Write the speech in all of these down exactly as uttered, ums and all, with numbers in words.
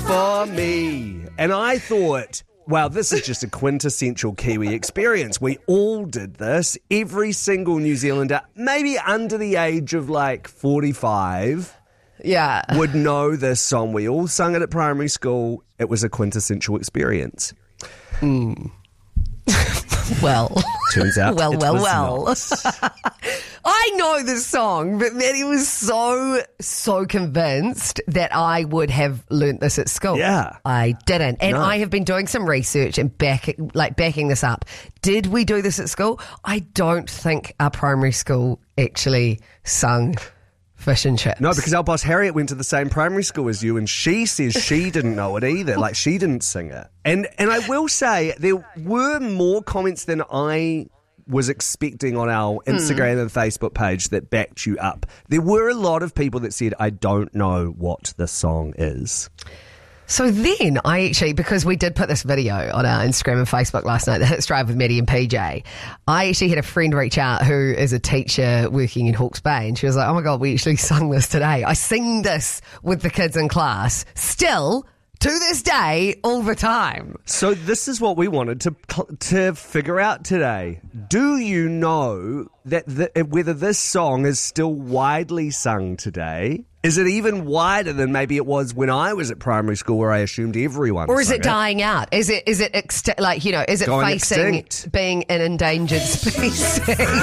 for me. And I thought, wow, this is just a quintessential Kiwi experience. We all did this. Every single New Zealander, maybe under the age of like forty-five, yeah, would know this song. We all sung it at primary school. It was a quintessential experience. Mm. Well, turns out well, it well, was well. not. I know this song, but Maddie was so, so convinced that I would have learnt this at school. Yeah. I didn't. And No. I have been doing some research and back, like backing this up. Did we do this at school? I don't think our primary school actually sung Fish and Chips. No, because our boss Harriet went to the same primary school as you, and she says she didn't know it either. Like, she didn't sing it. And and I will say, there were more comments than I was expecting on our Instagram mm. and Facebook page that backed you up. There were a lot of people that said, I don't know what this song is. So then I actually, because we did put this video on our Instagram and Facebook last night, the Hits Drive with Maddie and P J, I actually had a friend reach out who is a teacher working in Hawke's Bay, and she was like, oh my God, we actually sung this today. I sing this with the kids in class still to this day all the time. So this is what we wanted to to figure out today. Do you know that the, whether this song is still widely sung today? Is it even wider than maybe it was when I was at primary school, where I assumed everyone Or is sung it dying out? Is it, is it exti- like, you know, is it Going facing extinct. being an endangered species?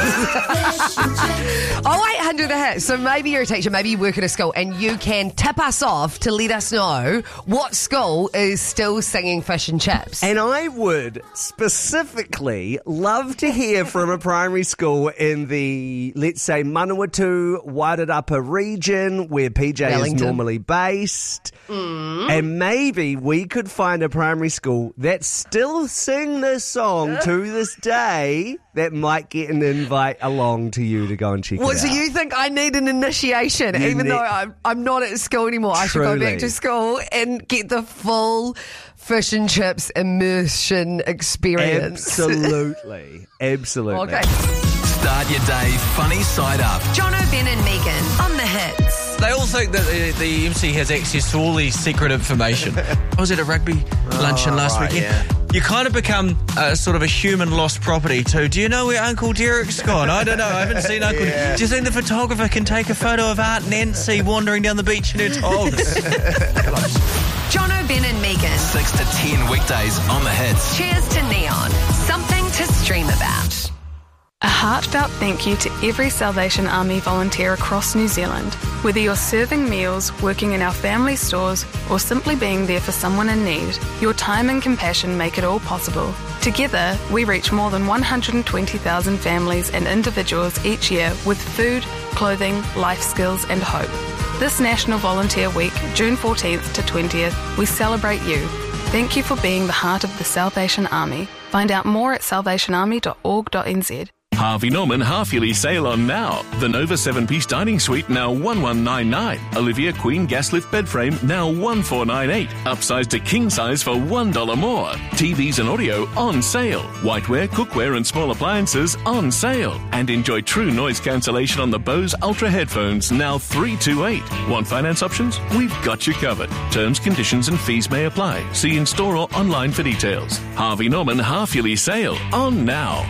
oh, eight hundred the hit. So maybe you're a teacher, maybe you work at a school, and you can tip us off to let us know what school is still singing Fish and Chips. And I would specifically love to hear from a primary school in the, let's say, Manawatu, Wairarapa region, where P J Wellington. is normally based. Mm. And maybe we could find a primary school that still sing this song to this day that might get an invite along to you to go and check What, it so out. you think I need an initiation, You even ne- though I'm, I'm not at school anymore? I should go Truly. back to school and get the full Fish and Chips immersion experience. Absolutely. Absolutely. Okay. Start your day funny side up. Jono, Ben and Megan on the Hits. They all think that the, the M C has access to all these secret information. I was at a rugby luncheon last right, weekend. yeah. You kind of become uh, sort of a human lost property too. Do you know where Uncle Derek's gone? I don't know. I haven't seen Uncle. Yeah. Do you think the photographer can take a photo of Aunt Nancy wandering down the beach in her togs? Jono, Ben and Megan. six to ten weekdays on the Hits. Cheers to Neon. Something to stream about. A heartfelt thank you to every Salvation Army volunteer across New Zealand. Whether you're serving meals, working in our family stores, or simply being there for someone in need, your time and compassion make it all possible. Together, we reach more than one hundred twenty thousand families and individuals each year with food, clothing, life skills, and hope. This National Volunteer Week, June fourteenth to twentieth, we celebrate you. Thank you for being the heart of the Salvation Army. Find out more at salvation army dot org dot n z. Harvey Norman half-yearly sale on now. The Nova seven-piece dining suite now one one nine nine. Olivia Queen gas lift bed frame now one four nine eight. Upsize to king size for one dollar more. T Vs and audio on sale. Whiteware, cookware and small appliances on sale. And enjoy true noise cancellation on the Bose Ultra headphones now three two eight. Want finance options? We've got you covered. Terms, conditions and fees may apply. See in store or online for details. Harvey Norman half-yearly sale on now.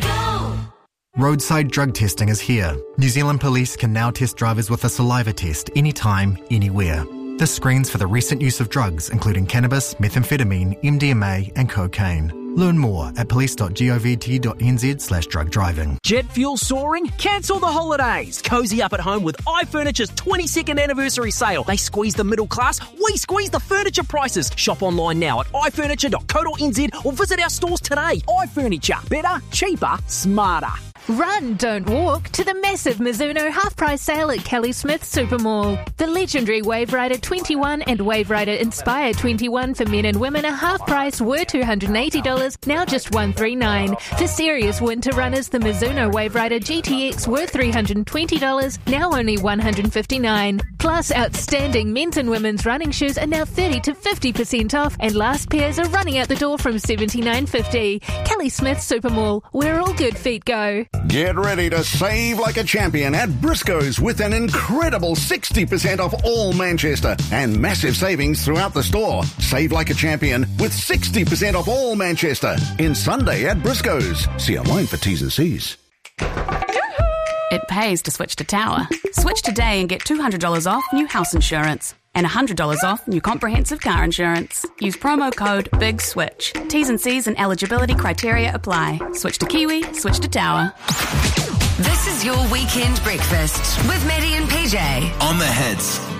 Roadside drug testing is here. New Zealand Police can now test drivers with a saliva test anytime, anywhere. This screens for the recent use of drugs, including cannabis, methamphetamine, M D M A and cocaine. Learn more at police dot govt dot n z slash drug driving. Jet fuel soaring? Cancel the holidays. Cozy up at home with iFurniture's twenty-second anniversary sale. They squeeze the middle class, we squeeze the furniture prices. Shop online now at i furniture dot co dot n z or visit our stores today. iFurniture. Better, cheaper, smarter. Run, don't walk, to the massive Mizuno half-price sale at Kelly Smith Supermall. The legendary Wave Rider twenty-one and Wave Rider Inspire twenty-one for men and women are half-price, were two hundred eighty dollars, now just one hundred thirty-nine dollars. For serious winter runners, the Mizuno Wave Rider G T X were three hundred twenty dollars, now only one hundred fifty-nine dollars. Plus, outstanding men's and women's running shoes are now thirty to fifty percent off, and last pairs are running out the door from seventy-nine fifty. Kelly Smith Supermall, where all good feet go. Get ready to save like a champion at Briscoe's with an incredible sixty percent off all Manchester and massive savings throughout the store. Save like a champion with sixty percent off all Manchester in Sunday at Briscoe's. See online for T's and C's. It pays to switch to Tower. Switch today and get two hundred dollars off new house insurance and one hundred dollars off new comprehensive car insurance. Use promo code BIGSWITCH. T's and C's and eligibility criteria apply. Switch to Kiwi, switch to Tower. This is your weekend breakfast with Maddie and P J. On the hits.